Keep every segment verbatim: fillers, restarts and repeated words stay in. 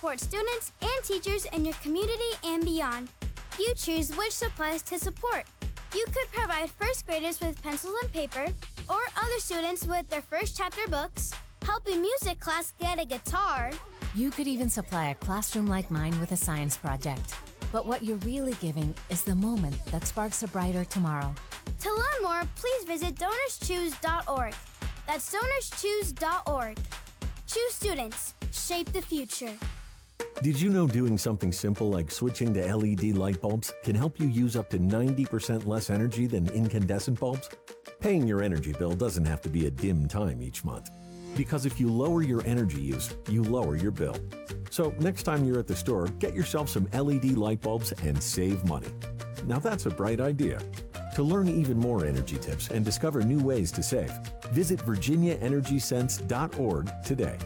support students and teachers in your community and beyond. You choose which supplies to support. You could provide first graders with pencils and paper, or other students with their first chapter books, help a music class get a guitar. You could even supply a classroom like mine with a science project. But what you're really giving is the moment that sparks a brighter tomorrow. To learn more, please visit donors choose dot org. That's donors choose dot org. Choose students. Shape the future. Did you know doing something simple like switching to L E D light bulbs can help you use up to ninety percent less energy than incandescent bulbs? Paying your energy bill doesn't have to be a dim time each month. Because if you lower your energy use, you lower your bill. So next time you're at the store, get yourself some L E D light bulbs and save money. Now that's a bright idea. To learn even more energy tips and discover new ways to save, visit virginia energy sense dot org today.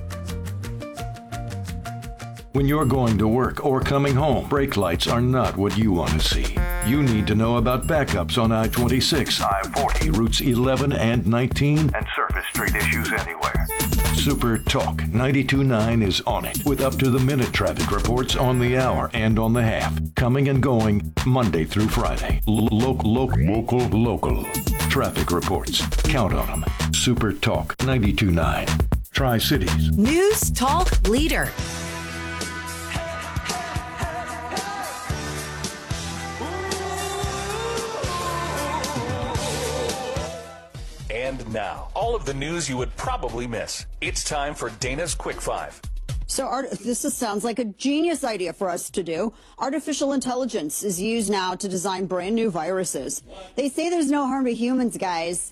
When you're going to work or coming home, brake lights are not what you want to see. You need to know about backups on I twenty-six, I forty, routes eleven and nineteen, and surface street issues anywhere. Super Talk ninety-two point nine is on it with up-to-the-minute traffic reports on the hour and on the half, coming and going Monday through Friday. Local, local, local, local. Traffic reports. Count on them. Super Talk ninety-two point nine. Tri-Cities. News Talk Leader. And now, all of the news you would probably miss. It's time for Dana's Quick Five. So art, this is, sounds like a genius idea for us to do. Artificial intelligence is used now to design brand new viruses. They say there's no harm to humans, guys.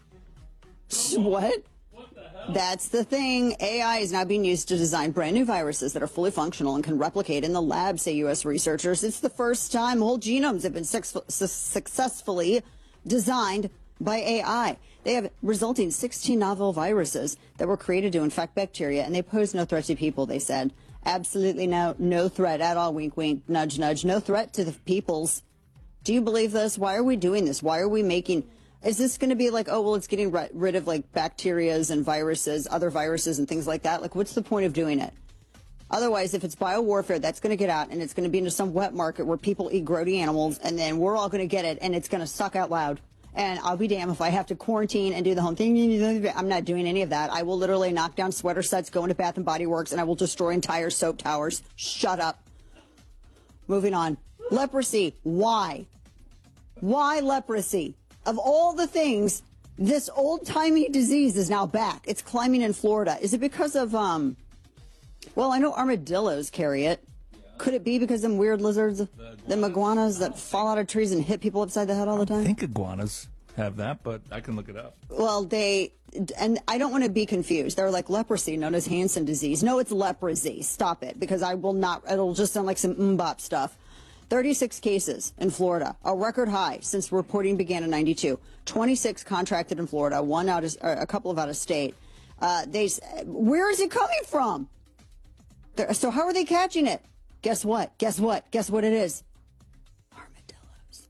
What? That's the thing. A I is now being used to design brand new viruses that are fully functional and can replicate in the lab, say U S researchers. It's the first time whole genomes have been su- su- successfully designed by A I. They have resulting sixteen novel viruses that were created to infect bacteria, and they pose no threat to people, they said. Absolutely no, no threat at all, wink, wink, nudge, nudge. No threat to the peoples. Do you believe this? Why are we doing this? Why are we making... Is this going to be like, oh, well, it's getting rid of, like, bacterias and viruses, other viruses and things like that? Like, what's the point of doing it? Otherwise, if it's biowarfare, that's going to get out, and it's going to be into some wet market where people eat grody animals, and then we're all going to get it, and it's going to suck out loud. And I'll be damned if I have to quarantine and do the home thing. I'm not doing any of that. I will literally knock down sweater sets, go into Bath and Body Works, and I will destroy entire soap towers. Shut up. Moving on. Leprosy. Why? Why leprosy? Of all the things, this old-timey disease is now back. It's climbing in Florida. Is it because of, um, well, I know armadillos carry it. Could it be because them weird lizards, them iguanas that fall out of trees and hit people upside the head all the time? I think iguanas have that, but I can look it up. Well, they, and I don't want to be confused. They're like leprosy, known as Hansen disease. No, it's leprosy. Stop it, because I will not, it'll just sound like some mbop stuff. thirty-six cases in Florida, a record high since reporting began in ninety-two. twenty-six contracted in Florida, one out of, a couple of out of state. Uh, they, where is it coming from? They're, so how are they catching it? Guess what? Guess what? Guess what it is? Armadillos.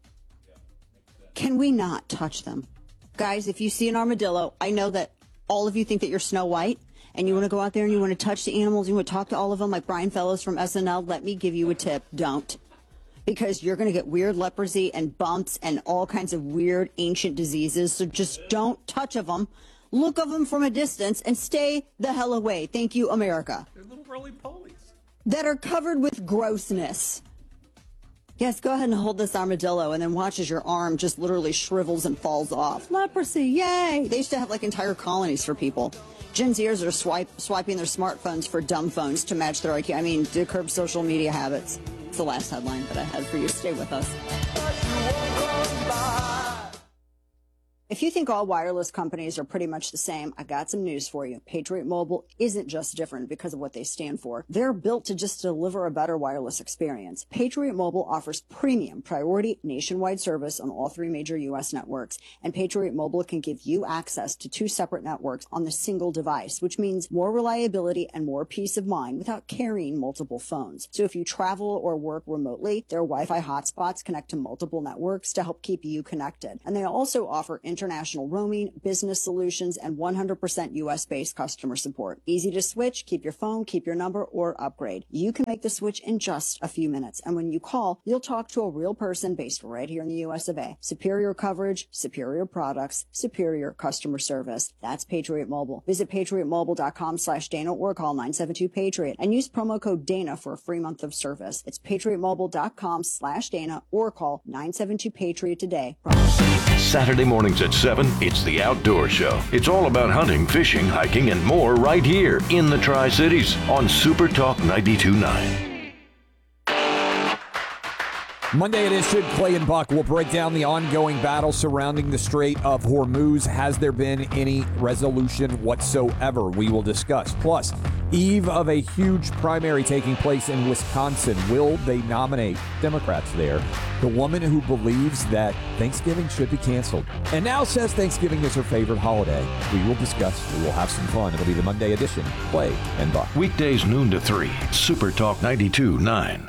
Can we not touch them? Guys, if you see an armadillo, I know that all of you think that you're Snow White and you want to go out there and you want to touch the animals, you want to talk to all of them like Brian Fellows from S N L. Let me give you a tip. Don't. Because you're going to get weird leprosy and bumps and all kinds of weird ancient diseases. So just don't touch of them. Look of them from a distance and stay the hell away. Thank you, America. They're little roly-polies. That are covered with grossness. Yes, go ahead and hold this armadillo and then watch as your arm just literally shrivels and falls off. Leprosy, yay! They used to have like entire colonies for people. Gen Zers are swipe, swiping their smartphones for dumb phones to match their I Q. I mean, to curb social media habits. It's the last headline that I had for you. Stay with us. If you think all wireless companies are pretty much the same, I got some news for you. Patriot Mobile isn't just different because of what they stand for. They're built to just deliver a better wireless experience. Patriot Mobile offers premium priority nationwide service on all three major U S networks. And Patriot Mobile can give you access to two separate networks on the single device, which means more reliability and more peace of mind without carrying multiple phones. So if you travel or work remotely, their Wi-Fi hotspots connect to multiple networks to help keep you connected. And they also offer internet international roaming, business solutions, and one hundred percent U S-based customer support. Easy to switch, keep your phone, keep your number, or upgrade. You can make the switch in just a few minutes. And when you call, you'll talk to a real person based right here in the U S of A. Superior coverage, superior products, superior customer service. That's Patriot Mobile. Visit patriot mobile dot com slash Dana or call nine seven two Patriot and use promo code Dana for a free month of service. It's patriot mobile dot com slash Dana or call nine seven two Patriot today. Saturday mornings at seven, it's The Outdoor Show. It's all about hunting, fishing, hiking, and more right here in the Tri-Cities on Super Talk ninety-two point nine. Monday edition, Clay and Buck will break down the ongoing battle surrounding the Strait of Hormuz. Has there been any resolution whatsoever? We will discuss. Plus, eve of a huge primary taking place in Wisconsin. Will they nominate Democrats there? The woman who believes that Thanksgiving should be canceled and now says Thanksgiving is her favorite holiday. We will discuss. We will have some fun. It'll be the Monday edition, Clay and Buck. Weekdays noon to three, Super Talk ninety-two point nine.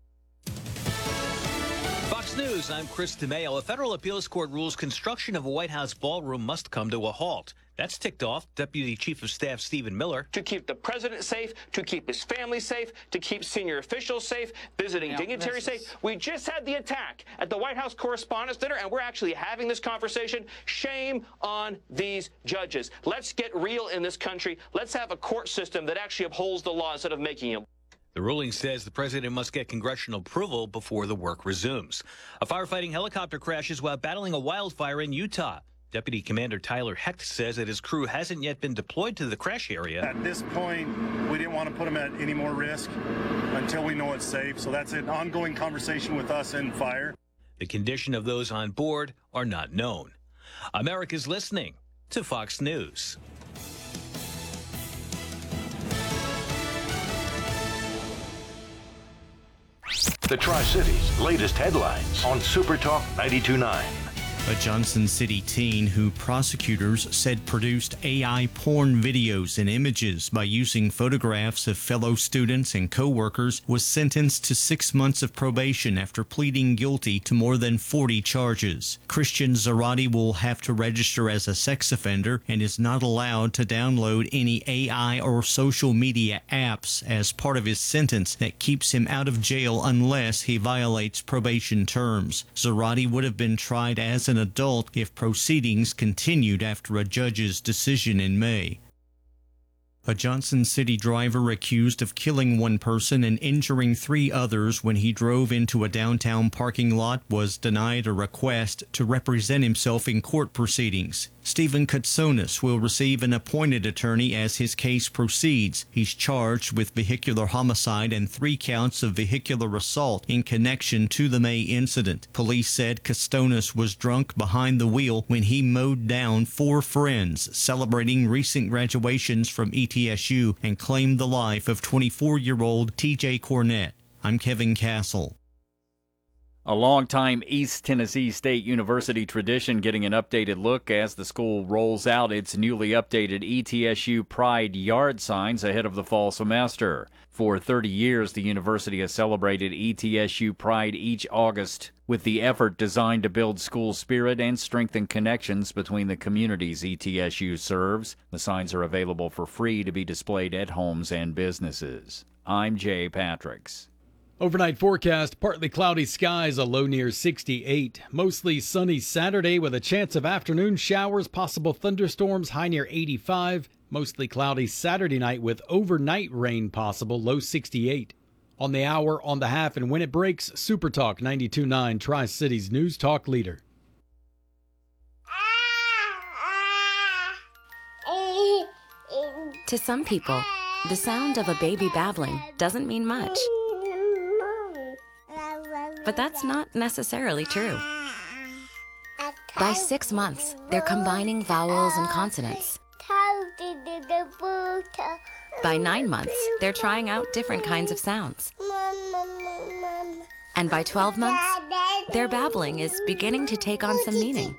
News, I'm Chris DeMayo. A federal appeals court rules construction of a White House ballroom must come to a halt. That's ticked off Deputy Chief of Staff Stephen Miller. To keep the president safe, to keep his family safe, to keep senior officials safe, visiting yeah, dignitaries safe. We just had the attack at the White House Correspondents' Dinner, and we're actually having this conversation. Shame on these judges. Let's get real in this country. Let's have a court system that actually upholds the law instead of making them. The ruling says the president must get congressional approval before the work resumes. A firefighting helicopter crashes while battling a wildfire in Utah. Deputy Commander Tyler Hecht says that his crew hasn't yet been deployed to the crash area. At this point, we didn't want to put them at any more risk until we know it's safe. So that's an ongoing conversation with us and fire. The condition of those on board are not known. America's listening to Fox News. The Tri-Cities' latest headlines on Super Talk ninety-two point nine. A Johnson City teen who prosecutors said produced A I porn videos and images by using photographs of fellow students and co-workers was sentenced to six months of probation after pleading guilty to more than forty charges. Christian Zarate will have to register as a sex offender and is not allowed to download any A I or social media apps as part of his sentence that keeps him out of jail unless he violates probation terms. Zarate would have been tried as an adult if proceedings continued after a judge's decision in May. A Johnson City driver accused of killing one person and injuring three others when he drove into a downtown parking lot was denied a request to represent himself in court proceedings. Stephen Katsonis will receive an appointed attorney as his case proceeds. He's charged with vehicular homicide and three counts of vehicular assault in connection to the May incident. Police said Katsonis was drunk behind the wheel when he mowed down four friends celebrating recent graduations from E T S U and claimed the life of twenty-four-year-old T J Cornett. I'm Kevin Castle. A longtime East Tennessee State University tradition getting an updated look as the school rolls out its newly updated E T S U Pride yard signs ahead of the fall semester. For thirty years, the university has celebrated E T S U Pride each August, with the effort designed to build school spirit and strengthen connections between the communities E T S U serves. The signs are available for free to be displayed at homes and businesses. I'm Jay Patricks. Overnight forecast, partly cloudy skies, a low near sixty-eight. Mostly sunny Saturday with a chance of afternoon showers, possible thunderstorms, high near eighty-five. Mostly cloudy Saturday night with overnight rain possible, low sixty-eight. On the hour, on the half, and when it breaks, Super Talk ninety-two point nine, Tri-Cities News Talk leader. To some people, the sound of a baby babbling doesn't mean much. But that's not necessarily true. By six months, they're combining vowels and consonants. By nine months, they're trying out different kinds of sounds. And by twelve months, their babbling is beginning to take on some meaning.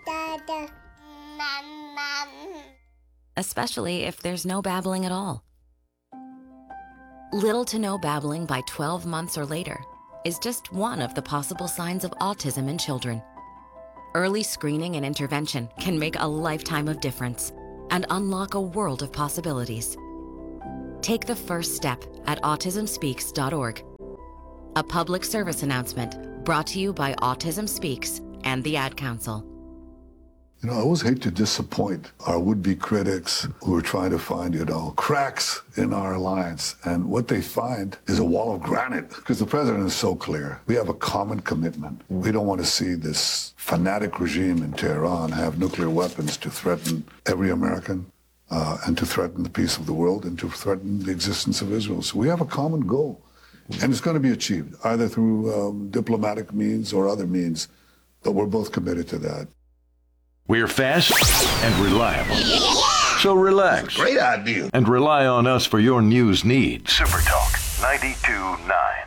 Especially if there's no babbling at all. Little to no babbling by twelve months or later is just one of the possible signs of autism in children. Early screening and intervention can make a lifetime of difference and unlock a world of possibilities. Take the first step at autism speaks dot org. A public service announcement brought to you by Autism Speaks and the Ad Council. You know, I always hate to disappoint our would-be critics who are trying to find, you know, cracks in our alliance. And what they find is a wall of granite, because the president is so clear. We have a common commitment. We don't want to see this fanatic regime in Tehran have nuclear weapons to threaten every American uh, and to threaten the peace of the world and to threaten the existence of Israel. So we have a common goal. And it's going to be achieved, either through um, diplomatic means or other means. But we're both committed to that. We're fast and reliable. So relax. Great idea. And rely on us for your news needs. Super Talk ninety-two point nine.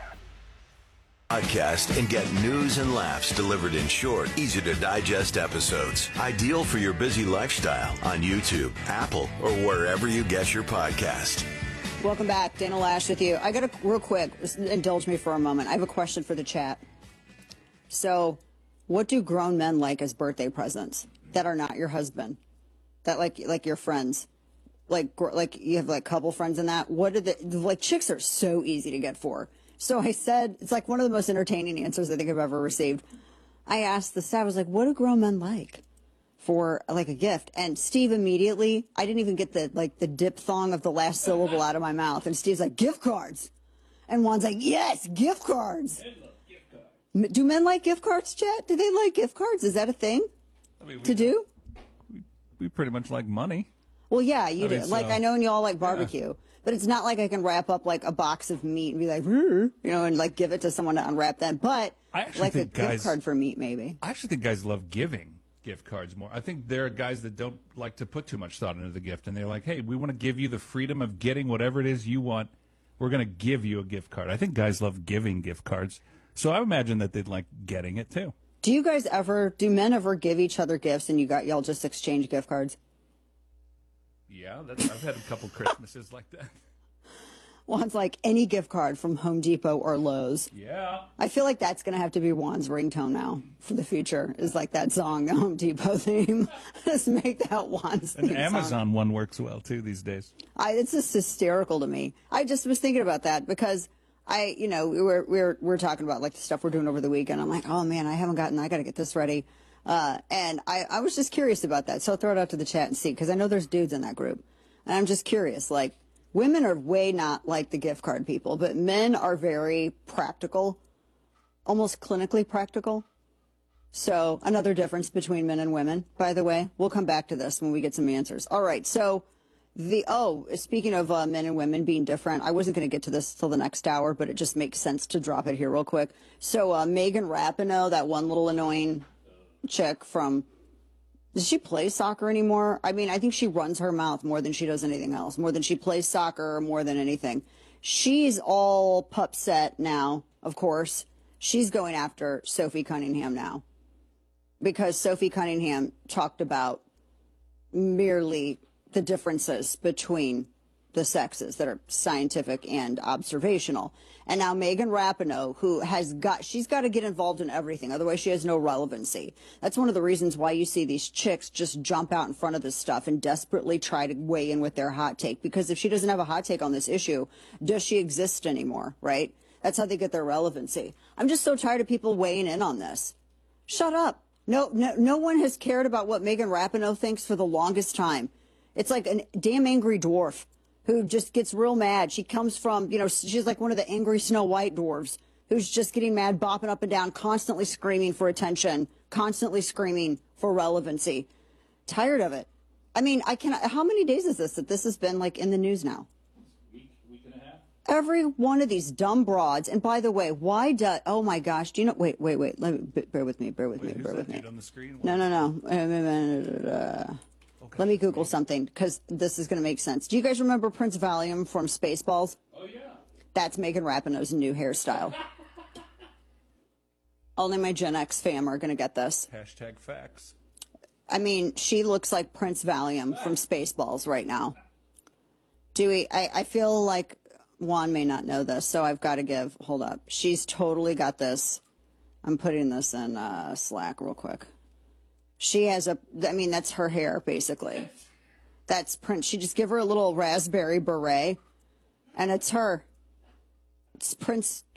Podcast and get news and laughs delivered in short, easy to digest episodes. Ideal for your busy lifestyle on YouTube, Apple, or wherever you get your podcast. Welcome back. Dana Lash with you. I got to, real quick, indulge me for a moment. I have a question for the chat. So, what do grown men like as birthday presents that are not your husband, that like like your friends, like like you have like couple friends in that? What are the like chicks are so easy to get for? So I said it's like one of the most entertaining answers I think I've ever received. I asked the staff, I was like, "What do grown men like for like a gift?" And Steve immediately, I didn't even get the like the diphthong of the last syllable out of my mouth, and Steve's like, "Gift cards," and Juan's like, "Yes, gift cards." Do men like gift cards, Chet? Do they like gift cards? Is that a thing I mean, we, to do? We, we pretty much like money. Well, yeah, you I do. mean, Like, so- I know, and you all like barbecue, Yeah. but it's not like I can wrap up like a box of meat and be like, "Rrr," you know, and like give it to someone to unwrap that. But I actually like a think gift guys- card for meat, maybe. I actually think guys love giving gift cards more. I think there are guys that don't like to put too much thought into the gift, and they're like, "Hey, we want to give you the freedom of getting whatever it is you want. We're going to give you a gift card." I think guys love giving gift cards, so I imagine that they'd like getting it too. Do you guys ever, do men ever give each other gifts and you got, y'all just exchange gift cards? Yeah, that's, I've had a couple Christmases like that. Juan's like any gift card from Home Depot or Lowe's. Yeah. I feel like that's going to have to be Juan's ringtone now for the future, is like that song, the Home Depot theme. Just make that Juan's An theme Amazon song. one works well too these days. I, it's just hysterical to me. I just was thinking about that because I, you know, we were, we were, we were talking about like the stuff we're doing over the weekend. I'm like, oh man, I haven't gotten, I got to get this ready. Uh, and I, I was just curious about that. So I'll throw it out to the chat and see, because I know there's dudes in that group. And I'm just curious, like, women are way not like the gift card people, but men are very practical, almost clinically practical. So another difference between men and women, by the way. We'll come back to this when we get some answers. All right, so the, oh, speaking of uh, men and women being different, I wasn't going to get to this till the next hour, but it just makes sense to drop it here real quick. So uh, Megan Rapinoe, that one little annoying chick from, does she play soccer anymore? I mean, I think she runs her mouth more than she does anything else, more than she plays soccer, more than anything. She's all pupset now, of course. She's going after Sophie Cunningham now because Sophie Cunningham talked about merely the differences between the sexes that are scientific and observational. And now Megan Rapinoe, who has got, she's got to get involved in everything. Otherwise she has no relevancy. That's one of the reasons why you see these chicks just jump out in front of this stuff and desperately try to weigh in with their hot take. Because if she doesn't have a hot take on this issue, does she exist anymore, right? That's how they get their relevancy. I'm just so tired of people weighing in on this. Shut up. No, no, no one has cared about what Megan Rapinoe thinks for the longest time. It's like a damn angry dwarf who just gets real mad. She comes from, you know, she's like one of the angry Snow White dwarves who's just getting mad, bopping up and down, constantly screaming for attention, constantly screaming for relevancy. Tired of it. I mean, I can. How many days is this that this has been like in the news now? Week, week and a half. Every one of these dumb broads. And by the way, why do? Oh my gosh! Do you know? Wait, wait, wait. Let me bear with me. Bear with Wait, me. who's Bear that with me. dude on the screen? No, no, no. Uh, Let me Google something because this is going to make sense. Do you guys remember Prince Valium from Spaceballs? Oh, yeah. That's Megan Rapinoe's new hairstyle. Only my Gen X fam are going to get this. Hashtag facts. I mean, she looks like Prince Valium from Spaceballs right now. Dewey, I, I feel like Juan may not know this, so I've got to give, hold up. She's totally got this. I'm putting this in uh, Slack real quick. She has a, I mean, that's her hair, basically. That's Prince. She just give her a little raspberry beret, and it's her. It's Prince